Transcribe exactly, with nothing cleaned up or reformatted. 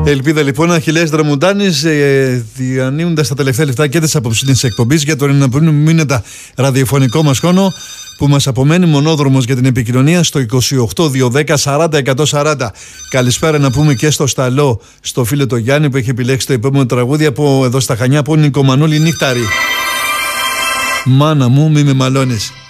Ελπίδα λοιπόν, Αχιλλέας Δραμουντάνης, ε, διανύοντας τα τελευταία λεπτά και της απόψινης εκπομπής για τον εναπομείνοντα μήνυτα ραδιοφωνικό μας χρόνο, που μας απομένει μονόδρομος για την επικοινωνία στο είκοσι οκτώ διακόσια δέκα σαράντα εκατόν σαράντα. Καλησπέρα να πούμε και στο Σταλό, στο φίλο το Γιάννη που έχει επιλέξει το επόμενο τραγούδι από εδώ στα Χανιά, που είναι η Κομανούλη Νύχταρη. Μάνα μου, μη με μαλώνεις.